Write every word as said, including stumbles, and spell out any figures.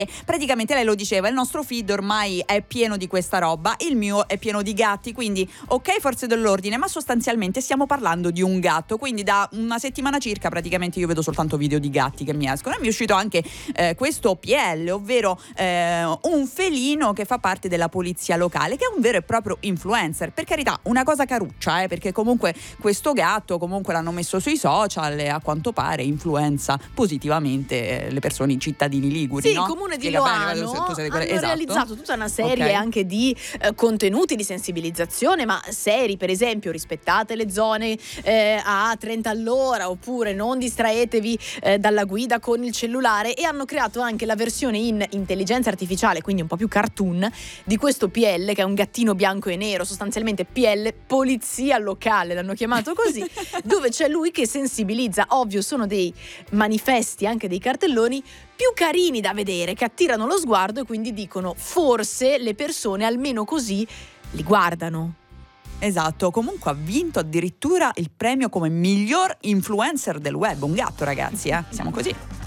Praticamente lei lo diceva, il nostro feed ormai è pieno di questa roba, il mio è pieno di gatti, quindi ok forze dell'ordine, ma sostanzialmente stiamo parlando di un gatto, quindi da una settimana circa praticamente io vedo soltanto video di gatti che mi escono, e mi è uscito anche eh, questo P L, ovvero eh, un felino che fa parte della polizia locale, che è un vero e proprio influencer, per carità una cosa caruccia, eh, perché comunque questo gatto comunque l'hanno messo sui social e a quanto pare influenza positivamente le persone, i cittadini liguri, sì, no? Comune di Spiega bene, Loano tu- tu sei quelle- hanno esatto. realizzato tutta una serie Ok. anche di eh, contenuti di sensibilizzazione, ma seri, per esempio rispettate le zone eh, a trenta all'ora, oppure non distraetevi eh, dalla guida con il cellulare, e hanno creato anche la versione in intelligenza artificiale, quindi un po' più cartoon, di questo P L, che è un gattino bianco e nero, sostanzialmente P L polizia locale, l'hanno chiamato così, dove c'è lui che sensibilizza. Ovvio, sono dei manifesti, anche dei cartelloni più carini da vedere, che attirano lo sguardo e quindi dicono forse le persone almeno così li guardano. Esatto, comunque ha vinto addirittura il premio come miglior influencer del web, un gatto ragazzi, eh? Siamo così.